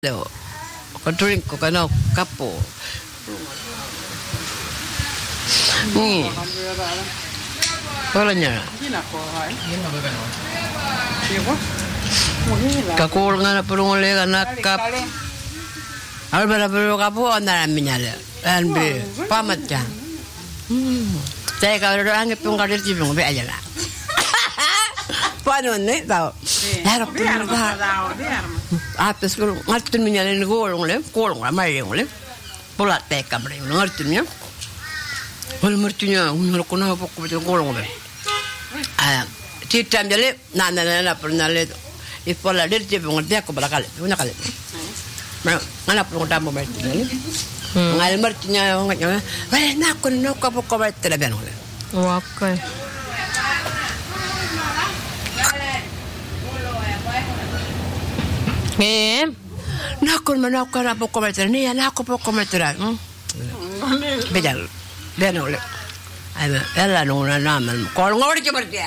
Leo, drink ko kano kapo. Wala niya. Kakul nga na pulong ulit anak kap. Al ba na pulong kapo na namin niya le. Anbi pamat siya. Saya kalau orang itu nggak ada cipung be aja lah. Paano nih tahu? Harap pun Apes ko ngartin minya le golong lah mai le. Pola teka bre ngartin minya. Wal martinya unal ko na pokko be golong be. Titam jale na pernah le. Ipola le cipung dia ko balakal. Una kale. Mana pun tamu be. Ngal martinya nganya. Wala na ko no ko pokko be tele ben. Okay. Nakon manakon na pokko be tele. Niya na ko pokko be tele. Bejal. Benole. Ay ela nuna naman. Kol ngori ci berdia.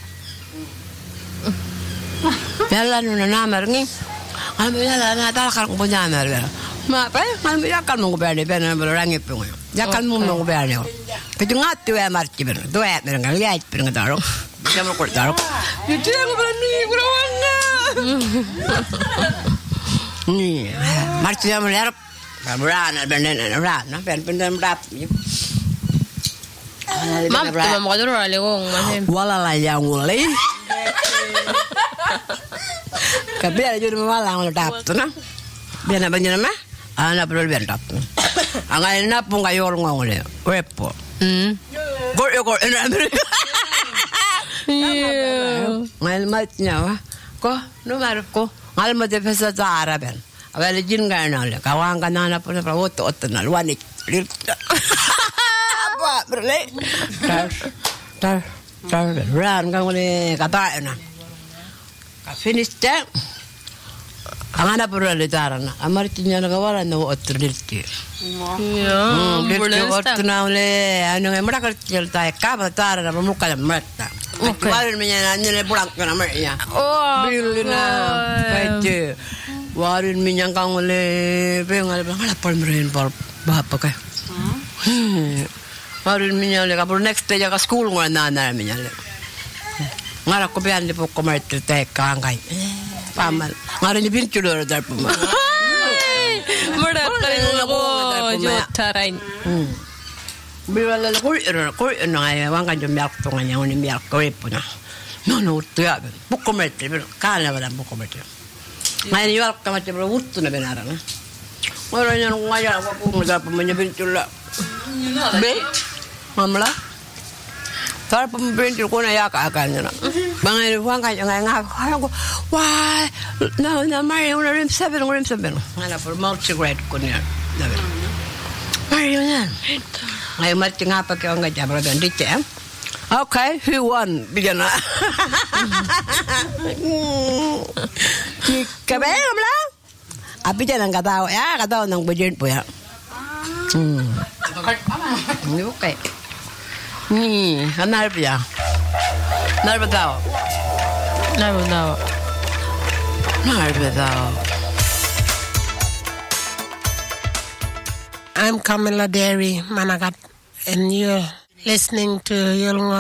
Ela nuna naman ngi. Ami ela na tal kan ko nyamar. Ma pa ami yakal mo be ben rangi pungo. Yakal mo be ne. Kiti ngatu e marci ben. Do e ben ngal yaaj ben ngadaro. Jamo ko daro. Itu yang berani berawanga. Ni marci jamo ler. Berana ben rana ben rap. Mam tu mam kadro ale gong mahem. Wala la yang ulai. Kabia jur mawala ngol tap tu na. Biana banyak mah. Ana perlu biar tap. Angai na pun kayor ngole. Wepo. Gor ena. Ngal matnya wa. Ko numar ko. Ngal mate pesa zara ben. Awal jin ngana le. Kawang kanana pun ot na luanik. Berle tar ran kang le kata na ka finish ta angana perlu tarana amartinya na kawala no otrdirti otna le anu emra kertil ta ka batar na muka mata warin minya na pulang kana mernya bilina kaite warin minya kang le pengal ngala palmerin par bapa ka Marin minyale kapur next day ka school ngora na minyale. Ngara ko bian lipo ko martir te kangay. Pamal. Ngara ni pinchulo dar puma. Mura ko jotarain. Biwala ko na wang kan jomyak to nganya ni miyak ko ipuna. No to ya. Buko martir kala wala buko martir. Ngai ni wal ka martir wuttu na benara na. Ngara nya ngaya ko mo dar puma nya pinchulo. Be Mamla tar pembintu ko na yaka akanya na bangay wang kaya nga ko why na Mario na rim 7 ngala for multi-grade ko niya Mario yan ay mati nga pa kaya nga jabra ben dite okay who won bigyan na kabe mamla abi dyan ang kataw ng budget po ya okay hanap ya. Narba daw. I'm Camilla Derry Managat, and you're listening to Yolngu